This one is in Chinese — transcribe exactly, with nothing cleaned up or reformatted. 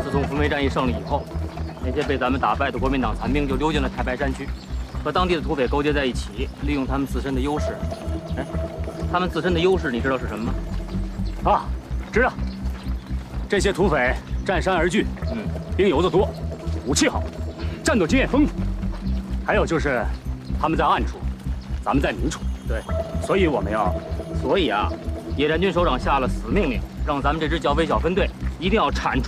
自从扶梅战役胜利以后，那些被咱们打败的国民党残兵就溜进了太白山区，和当地的土匪勾结在一起，利用他们自身的优势。哎，他们自身的优势你知道是什么吗？ 啊，知道。这些土匪占山而聚，嗯，兵油子多，武器好，战斗经验丰富。还有就是，他们在暗处，咱们在明处。 对， 所以我们要， 所以啊，野战军首长下了死命令，让咱们这支剿匪小分队一定要铲除